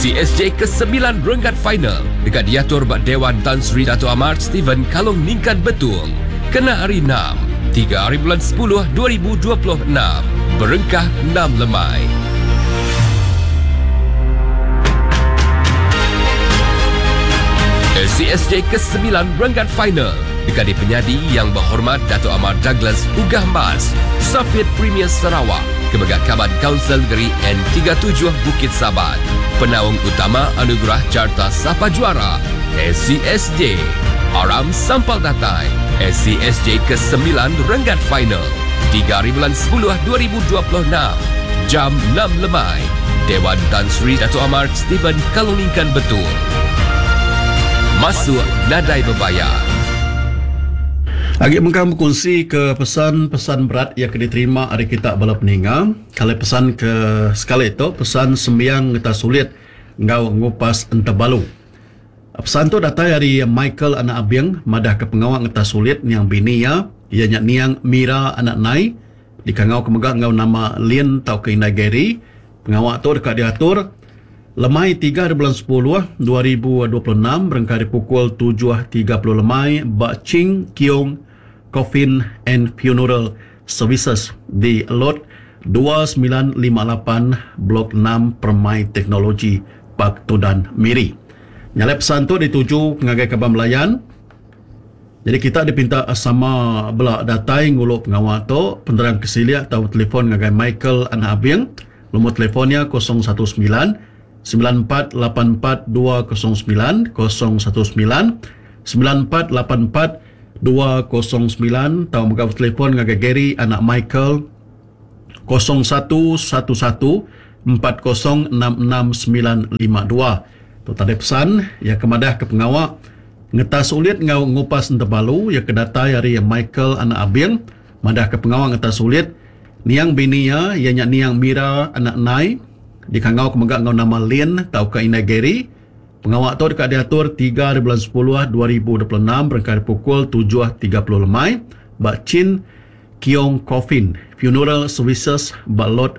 CSJ ke-9 renggat final dekat diatur bak Dewan Tan Sri Dato' Amar Steven Kalong Ningkan Betung. Kena hari 6, 3 hari bulan 10 2026. Berengkah 6 lemai. CSJ ke-9 renggat final dekat di penyadi yang berhormat Dato' Amar Douglas Ugah Mas, Safid Premier Sarawak, Kebegak Kaban Kaunsil Negeri N37 Bukit Sabat. Penaung utama anugerah Carta Sapa Juara SCSJ. Aram Sampal Datai. SCSJ ke-9 renggat final 3 hari bulan 10 2026. Jam 6 lemai. Dewan Tan Sri Dato' Amar Steven Kalong Ningkan Betul. Masuk nadai berbayar. Lagi mengkang berkongsi ke pesan-pesan berat yang kena diterima hari kita bala peninga. Kalau pesan ke sekali itu, pesan sembiang kita sulit ngau ngupas enta balu. Pesan tu datang dari Michael anak Abiang, madah ke pengawal ngeta sulit niang bini ya, ianya niang Mira anak Nai, di kangau kemegak ngau nama Lin tau ke Inageri. Pengawal tu dekat diatur lemai 3 bulan 10 2026 berengkari pukul 7.30 lemai Bak Ching Kiong Coffin and Funeral Services di lot 2958 Blok 6 Permai Teknologi Pak Tudan Miri. Nyalai pesan tu dituju pengagai Kaban Melayan. Jadi kita dipinta sama belak datai nguluk pengawal tu penderang kesiliak atau telefon ngagai Michael anak Abiang. Nombor telefonnya 019 9484 209 019 9484 209 tahu muka telefon ngagai Gary anak Michael 0111 4066 952. Tu tadi pesan ya kemadah ke pengawak ngeta sulit ngau ngupas entebalu ya kedata dari Michael anak Abiang madah ke pengawak ngeta sulit niang bini ya ianya niang Mira anak Nai di kangau kemegak ngau nama Lin tau ke Inageri. Pengawak tu dekat diatur 3 bulan 10 2026 berengkari pukul 7.30 lemai Bak Chin Kiong Coffin Funeral Services Bak Lot